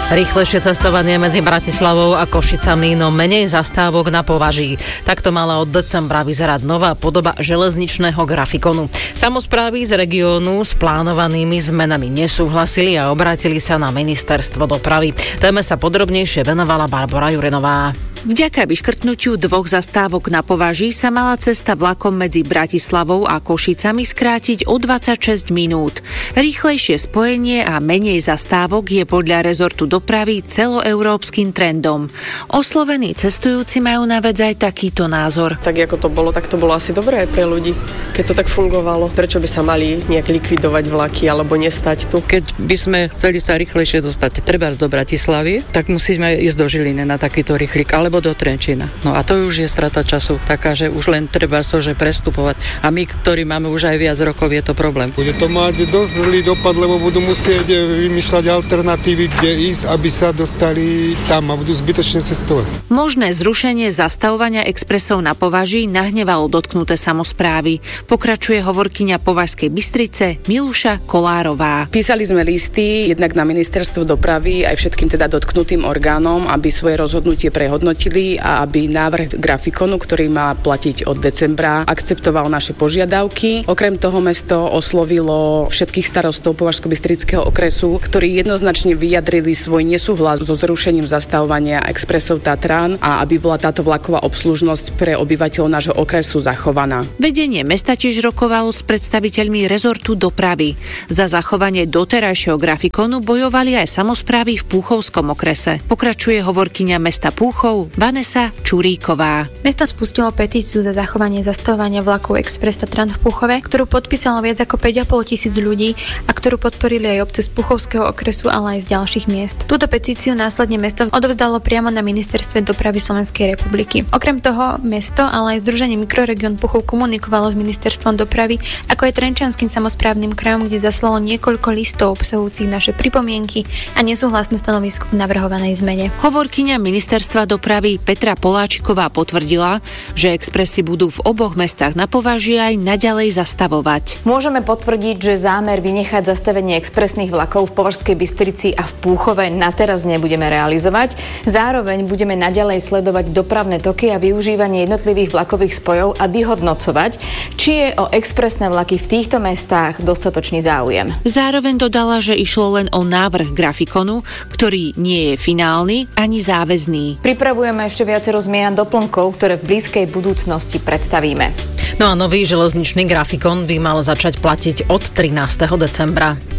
Rýchlejšie cestovanie medzi Bratislavou a Košicami, no menej zastávok na považí. Takto mala od decembra vyzerať nová podoba železničného grafikonu. Samosprávy z regiónu s plánovanými zmenami nesúhlasili a obrátili sa na ministerstvo dopravy. Téme sa podrobnejšie venovala Barbora Jurinová. Vďaka vyškrtnutiu 2 zastávok na považí sa mala cesta vlakom medzi Bratislavou a Košicami skrátiť o 26 minút. Rýchlejšie spojenie a menej zastávok je podľa rezortu dopravy celoeurópskym trendom. Oslovení cestujúci majú na vec aj takýto názor. Tak ako to bolo, tak to bolo asi dobré aj pre ľudí, keď to tak fungovalo. Prečo by sa mali nejak likvidovať vlaky alebo nestať tu? Keď by sme chceli sa rýchlejšie dostať trebárs do Bratislavy, tak musíme ísť do Žiliny na takýto rýchlik, alebo do Trenčína. No a to už je strata času taká, že už len treba to, že prestupovať. A my, ktorí máme už aj viac rokov, je to problém. Bude to mať dosť zlý dopad, lebo budú musieť vymýšľať alternatívy, kde ísť, aby sa dostali tam a budú zbytočne cestovať. Možné zrušenie zastavovania expresov na považí nahnevalo dotknuté samosprávy. Pokračuje hovorkyňa Považskej Bystrice Miluša Kolárová. Písali sme listy jednak na ministerstvo dopravy aj všetkým teda dotknutým orgánom, aby svoje rozhodnutie prehodnotili a aby návrh grafikonu, ktorý má platiť od decembra, akceptoval naše požiadavky. Okrem toho mesto oslovilo všetkých starostov Považsko-Bystrického okresu, ktorí jednoznačne vyjadrili svoj nesúhlas so zrušením zastavovania expresov Tatran a aby bola táto vlaková obslužnosť pre obyvateľov nášho okresu zachovaná. Vedenie mesta tiež rokovalo s predstaviteľmi rezortu dopravy. Za zachovanie doterajšieho grafikonu bojovali aj samosprávy v Púchovskom okrese. Pokračuje hovorkyňa mesta Púchov Vanessa Čuríková. Mesto spustilo petíciu za zachovanie zastavovania vlakov Express Tatran v Púchove, ktorú podpísalo viac ako 5,5 tisíc ľudí a ktorú podporili aj obce z Púchovského okresu, ale aj z ďalších miest. Túto petíciu následne mesto odovzdalo priamo na ministerstve dopravy Slovenskej republiky. Okrem toho mesto, ale aj Združenie Mikroregión Púchov komunikovalo s ministerstvom dopravy, ako aj Trenčianskym samosprávnym krajom, kde zaslalo niekoľko listov obsahujúcich naše pripomienky a nesúhlasné stanovisko k navrhovanej zmene. Hovorkyňa ministerstva dopravy Petra Poláčiková potvrdila, že expresy budú v oboch mestách na považí aj naďalej zastavovať. Môžeme potvrdiť, že zámer vynechať zastavenie expresných vlakov v Považskej Bystrici a v Púchove na teraz nebudeme realizovať. Zároveň budeme naďalej sledovať dopravné toky a využívanie jednotlivých vlakových spojov a vyhodnocovať, či je o expresné vlaky v týchto mestách dostatočný záujem. Zároveň dodala, že išlo len o návrh grafikonu, ktorý nie je finálny ani záväzný. Pripravujeme ešte viacero zmien a doplnkov, ktoré v blízkej budúcnosti predstavíme. No a nový železničný grafikon by mal začať platiť od 13. decembra.